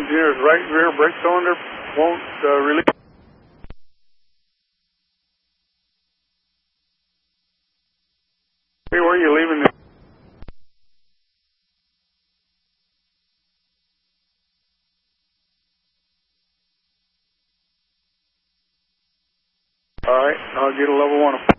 engineer's right rear brake cylinder won't release. Hey, where are you leaving the... All right, I'll get a level 1.